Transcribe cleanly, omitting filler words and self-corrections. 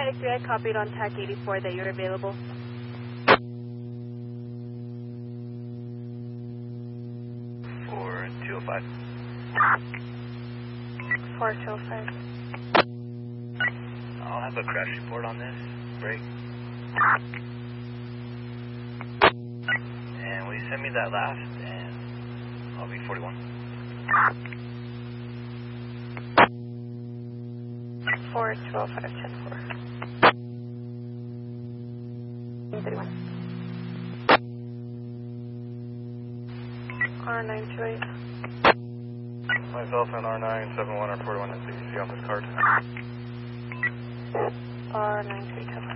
93, I copied on TAC 84 that you're available. 4205. 4205. I'll have a crash report on this. Break. And will you send me that last? And I'll be 41. 4205, 10-4. 31. R928. Myself and R971 or 41 at CEC on this card. R932.